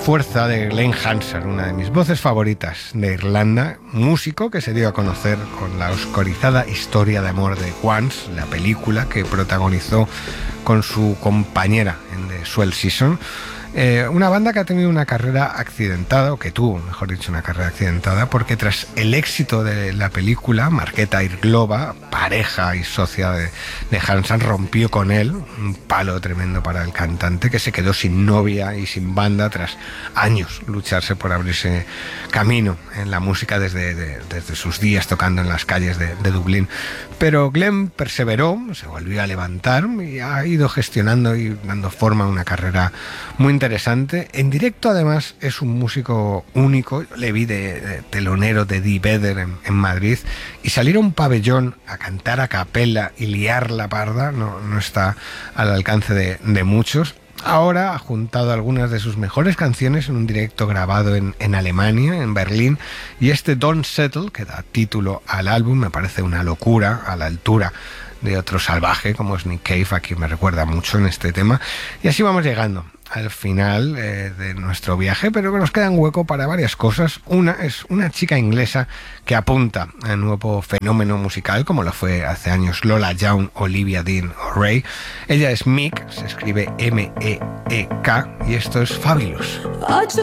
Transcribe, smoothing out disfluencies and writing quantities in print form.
fuerza de Glen Hansard, una de mis voces favoritas de Irlanda, músico que se dio a conocer con la oscurizada historia de amor de Once, la película que protagonizó con su compañera en The Swell Season. Una banda que ha tenido una carrera accidentada, o que tuvo, mejor dicho, una carrera accidentada, porque tras el éxito de la película, Markéta Irglova, pareja y socia de Hansard, rompió con él, un palo tremendo para el cantante, que se quedó sin novia y sin banda tras años lucharse por abrirse camino en la música desde sus días tocando en las calles de Dublín. Pero Glen perseveró, se volvió a levantar y ha ido gestionando y dando forma a una carrera muy interesante. En directo, además, es un músico único. Yo le vi de telonero de Die Vedder en Madrid, y salir a un pabellón a cantar a capella y liar la parda no está al alcance de muchos. Ahora ha juntado algunas de sus mejores canciones en un directo grabado en Alemania, en Berlín, y este Don't Settle, que da título al álbum, me parece una locura, a la altura de otro salvaje como es Nick Cave, a quien me recuerda mucho en este tema. Y así vamos llegando al final de nuestro viaje, pero que nos queda un hueco para varias cosas. Una es una chica inglesa que apunta a un nuevo fenómeno musical, como lo fue hace años Lola Young, Olivia Dean o Ray. Ella es Meek, se escribe M-E-E-K, y esto es Fabulous.